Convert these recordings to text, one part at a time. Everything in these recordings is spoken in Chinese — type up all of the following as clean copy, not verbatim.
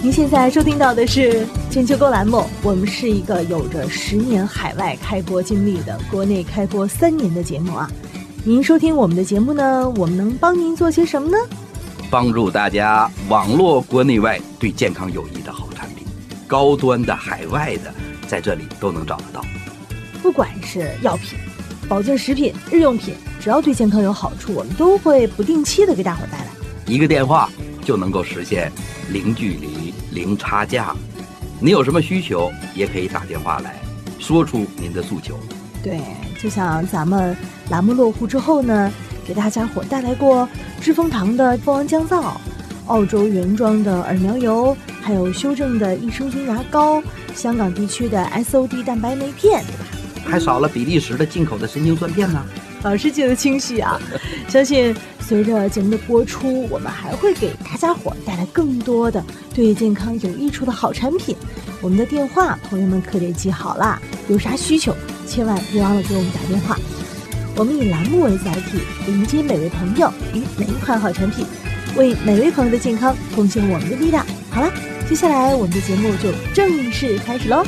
您现在收听到的是全球购栏目，我们是一个有着10年海外开播经历的国内开播3年的节目啊。您收听我们的节目呢，我们能帮您做些什么呢？ 帮助大家网络国内外对健康有益的好产品，高端的海外的在这里都能找得到。 不管是药品、保健食品、日用品，只要对健康有好处，我们都会不定期的给大伙带来。 一个电话就能够实现零距离、零差价。你有什么需求，也可以打电话来说出您的诉求。 对，就像咱们栏目落户之后呢，给大家伙带来过知蜂堂的蜂王降噪、澳洲原装的耳苗油，还有修正的益生菌牙膏，香港地区的 SOD 蛋白酶片，对吧？ 还少了比利时的进口的神经酸片呢。 老师记得清晰啊！相信随着节目的播出，我们还会给大家伙带来更多的对健康有益处的好产品。我们的电话，朋友们可得记好啦，有啥需求，千万别忘了给我们打电话。我们以栏目为载体，迎接每位朋友与每一款好产品，为每位朋友的健康贡献我们的力量。好了，接下来我们的节目就正式开始喽。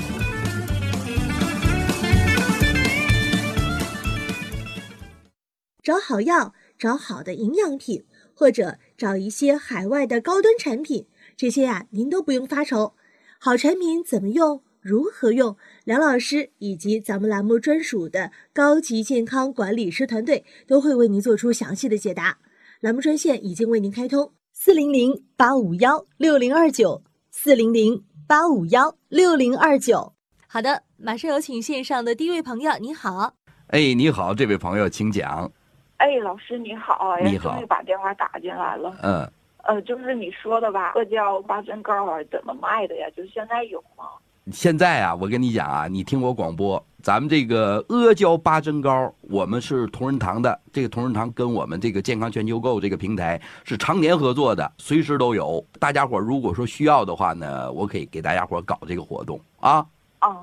找好药，找好的营养品，或者找一些海外的高端产品，这些您都不用发愁。好产品怎么用，如何用，梁老师以及咱们栏目专属的高级健康管理师团队都会为您做出详细的解答。栏目专线已经为您开通，400-851-6029，400-851-6029。好的，马上有请线上的第一位朋友，你好。 哎，你好，这位朋友请讲。 哎，老师你好， 你好， 终于把电话打进来了。就是你说的吧，阿胶八珍膏啊，怎么卖的呀？就是现在有吗？ 现在啊，我跟你讲啊，你听我广播，咱们这个阿胶八珍膏，我们是同仁堂的，这个同仁堂跟我们这个健康全球购这个平台是常年合作的，随时都有。大家伙如果说需要的话呢，我可以给大家伙搞这个活动啊。